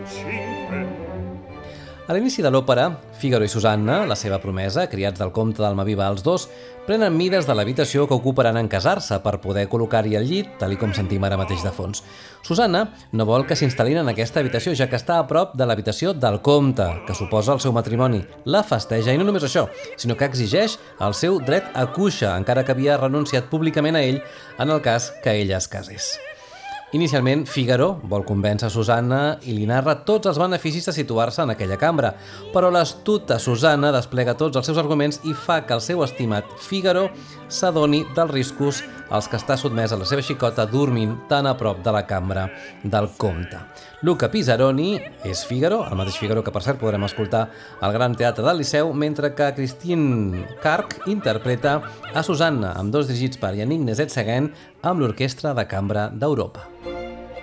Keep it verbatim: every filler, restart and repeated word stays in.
A l'inici de l'òpera, Fígaro i Susanna, la seva promesa, criats del comte d'Almaviva els dos, prenen mides de l'habitació que ocuparan en casar-se per poder col·locar-hi el llit, tal com sentim ara mateix de fons. Susanna no vol que s'instal·lin en aquesta habitació, ja que està a prop de l'habitació del comte, que suposa el seu matrimoni. La festeja, i no només això, sinó que exigeix el seu dret a cuixa, encara que havia renunciat públicament a ell en el cas que ella es casés. Inicialment, Fígaro vol convèncer Susanna i li narra tots els beneficis de situar-se en aquella cambra, però l'astuta Susanna desplega tots els seus arguments i fa que el seu estimat Fígaro s'adoni dels riscos als que està sotmès a la seva xicota dormint tan a prop de la cambra del comte. Luca Pisaroni és Fígaro, el mateix Fígaro que per cert podrem escoltar al Gran Teatre del Liceu, mentre que Christine Karg interpreta a Susanna, amb dos dirigits per Yannick Nézet-Séguin amb l'Orquestra de Cambra d'Europa.